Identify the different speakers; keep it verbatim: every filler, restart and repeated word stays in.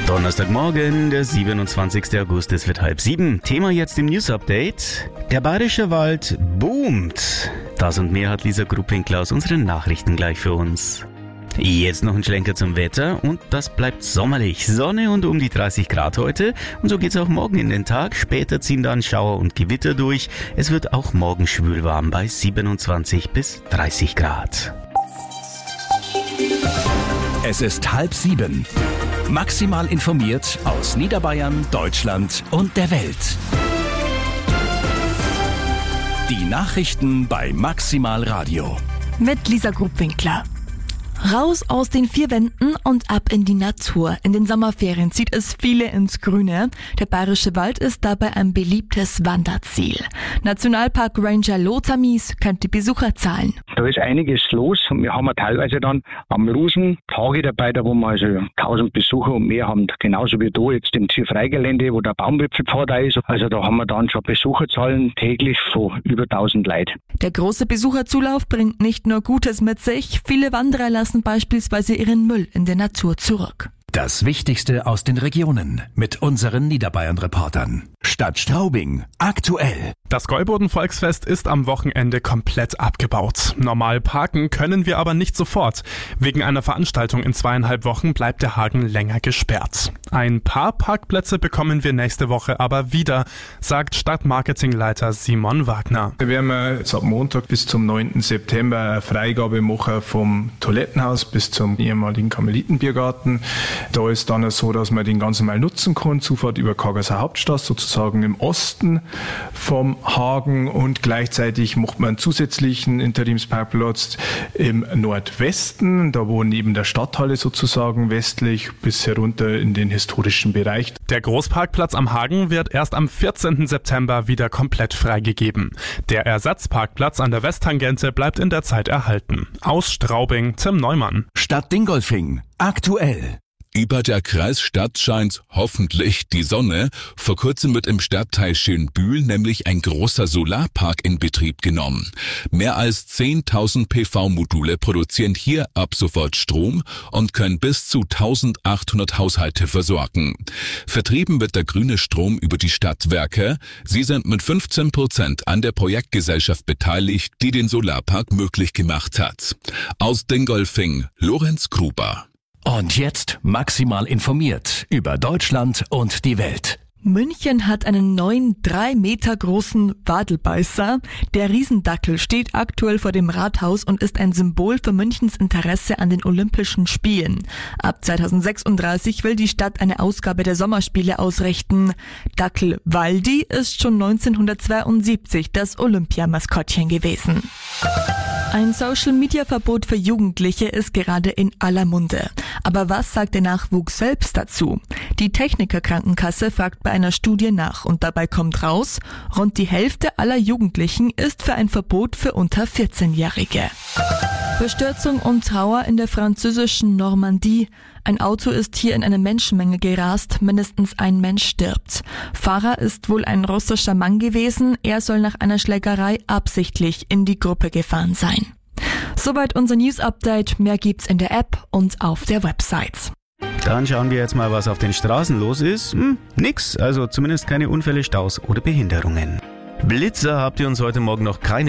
Speaker 1: Donnerstagmorgen, der siebenundzwanzigster August, es wird halb sieben. Thema jetzt im News Update. Der bayerische Wald boomt. Das und mehr hat Lisa Gruppwinkler aus unseren Nachrichten gleich für uns. Jetzt noch ein Schlenker zum Wetter und das bleibt sommerlich. Sonne und um die dreißig Grad heute und so geht's auch morgen in den Tag. Später ziehen dann Schauer und Gewitter durch. Es wird auch morgen schwül warm bei siebenundzwanzig bis dreißig Grad.
Speaker 2: Es ist halb sieben. Maximal informiert aus Niederbayern, Deutschland und der Welt. Die Nachrichten bei Maximal Radio.
Speaker 3: Mit Lisa Gruppwinkler. Raus aus den vier Wänden und ab in die Natur. In den Sommerferien zieht es viele ins Grüne. Der Bayerische Wald ist dabei ein beliebtes Wanderziel. Nationalpark Ranger Lothar Mies kennt die Besucherzahlen.
Speaker 4: Da ist einiges los und wir haben ja teilweise dann am Rosen Tage dabei, da wo wir also tausend Besucher und mehr haben. Genauso wie da jetzt im Tierfreigelände, wo der Baumwipfelpfad da ist. Also da haben wir dann schon Besucherzahlen täglich von über tausend Leuten.
Speaker 3: Der große Besucherzulauf bringt nicht nur Gutes mit sich. Viele Wanderer lassen beispielsweise ihren Müll in der Natur zurück.
Speaker 2: Das Wichtigste aus den Regionen mit unseren Niederbayern-Reportern. Stadt Straubing, aktuell.
Speaker 5: Das Gäuboden-Volksfest ist am Wochenende komplett abgebaut. Normal parken können wir aber nicht sofort. Wegen einer Veranstaltung in zweieinhalb Wochen bleibt der Hagen länger gesperrt. Ein paar Parkplätze bekommen wir nächste Woche aber wieder, sagt Stadtmarketingleiter Simon Wagner.
Speaker 6: Wir werden jetzt ab Montag bis zum neunten September eine Freigabe machen vom Toilettenhaus bis zum ehemaligen Karmelitenbiergarten. Da ist dann so, dass man den ganz normal nutzen kann. Zufahrt über Kagerser Hauptstraße, sozusagen im Osten vom Hagen, und gleichzeitig macht man einen zusätzlichen Interimsparkplatz im Nordwesten, da wo neben der Stadthalle sozusagen westlich bis herunter in den historischen Bereich.
Speaker 5: Der Großparkplatz am Hagen wird erst am vierzehnten September wieder komplett freigegeben. Der Ersatzparkplatz an der Westtangente bleibt in der Zeit erhalten. Aus Straubing, Tim Neumann.
Speaker 2: Stadt Dingolfing, aktuell.
Speaker 7: Über der Kreisstadt scheint hoffentlich die Sonne. Vor kurzem wird im Stadtteil Schönbühl nämlich ein großer Solarpark in Betrieb genommen. Mehr als zehntausend P V-Module produzieren hier ab sofort Strom und können bis zu eintausendachthundert Haushalte versorgen. Vertrieben wird der grüne Strom über die Stadtwerke. Sie sind mit fünfzehn Prozent an der Projektgesellschaft beteiligt, die den Solarpark möglich gemacht hat. Aus Dingolfing, Lorenz Gruber.
Speaker 2: Und jetzt maximal informiert über Deutschland und die Welt.
Speaker 3: München hat einen neuen drei Meter großen Wadelbeißer. Der Riesendackel steht aktuell vor dem Rathaus und ist ein Symbol für Münchens Interesse an den Olympischen Spielen. Ab zweitausendsechsunddreißig will die Stadt eine Ausgabe der Sommerspiele ausrichten. Dackel Waldi ist schon neunzehnhundertzweiundsiebzig das Olympiamaskottchen gewesen. Ein Social-Media-Verbot für Jugendliche ist gerade in aller Munde. Aber was sagt der Nachwuchs selbst dazu? Die Techniker Krankenkasse fragt bei einer Studie nach und dabei kommt raus, rund die Hälfte aller Jugendlichen ist für ein Verbot für unter vierzehnjährige. Bestürzung und Trauer in der französischen Normandie. Ein Auto ist hier in eine Menschenmenge gerast, mindestens ein Mensch stirbt. Fahrer ist wohl ein russischer Mann gewesen, er soll nach einer Schlägerei absichtlich in die Gruppe gefahren sein. Soweit unser News-Update, mehr gibt's in der App und auf der Website.
Speaker 1: Dann schauen wir jetzt mal, was auf den Straßen los ist. Hm, nix, also zumindest keine Unfälle, Staus oder Behinderungen. Blitzer habt ihr uns heute Morgen noch keine